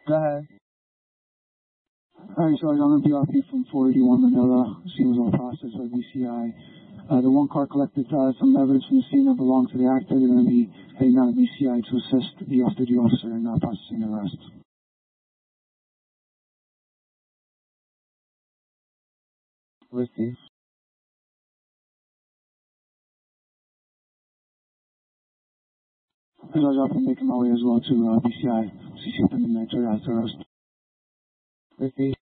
Go ahead. All right, Sarge, I'm going to be off here from 481 Manila. Scene was all processed by BCI. The one car collected some evidence from the scene that belonged to the actor. They're going to be heading down to BCI to assist the off-duty officer in processing the arrest. Receive. Sarge, I'll be making my way as well to BCI. See if I can arrest. Receive.